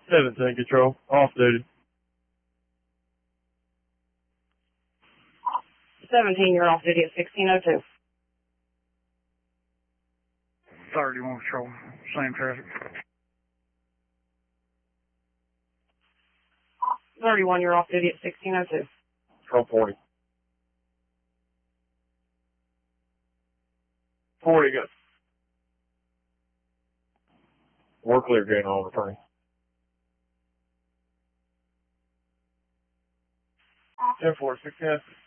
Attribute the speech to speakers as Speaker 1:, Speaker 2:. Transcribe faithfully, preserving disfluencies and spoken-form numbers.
Speaker 1: seventeen control, off duty.
Speaker 2: seventeen, you're off duty at sixteen oh two.
Speaker 3: thirty-one control, same traffic.
Speaker 2: thirty-one, you're off duty at sixteen oh two.
Speaker 1: Control forty. forty, go. We're clear, gain on returning. ten four, sixteen.